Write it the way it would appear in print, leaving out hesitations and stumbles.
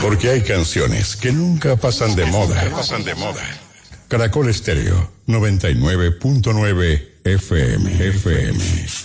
Porque hay canciones que nunca pasan de moda. Caracol Estéreo 99.9 FM.